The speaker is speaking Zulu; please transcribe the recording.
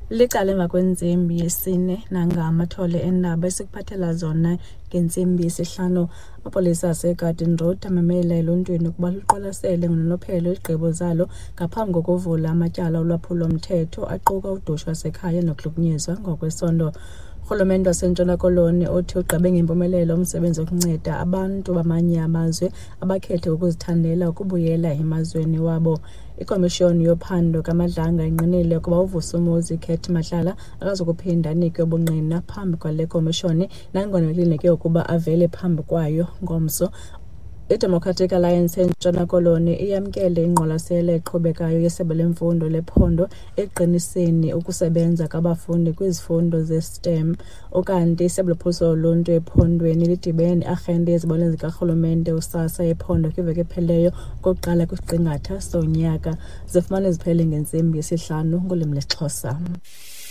Licala emva kwentsimbi yesine nangamathole endaba esikuphathela zona ngentsimbi yesihlanu. Amapolisa aseGarden Road amemela eluntwini ukuba luqwalasele ngononophelo izigqibo zalo ngaphambi kokuvula amatyala olwaphulo-mthetho aquka udushe lwasekhaya nokuhlukunyezwa ngokwesondo. Urhulumente waseNtshona Koloni othi ugqibe ngempumelelo umsebenzi wokunceda abantu bamanye amazwe abakhethe ukuzithandela ukubuyela emazweni wabo. Ikomishoni yophando kaMadlanga inqinile ukuba uVusumuzi Khet Matlala akazukuphinda anikwe ubungqina phambi kwale komishoni nangona kulindeleke ukuba avele phambi kwayo ngomso. I-Democratic Alliance eNtshona Koloni iyamkele ingqwalasela eqhubekayo yeSebe leMfundo lePhondo eqiniseni ukusebenza kwabafundi kwizifundo ze-STEM, ukanti iSebe loPhuhliso loLuntu ephondweni lidibene ne-arhente yezibonelelo zikarhulumente uSASSA ephondo kwiveki ephelileyo kokuqala kwisiqingatha sonyaka. Zifumana ziphele ngentsimbi yesihlanu ngolwimi lwesiXhosa.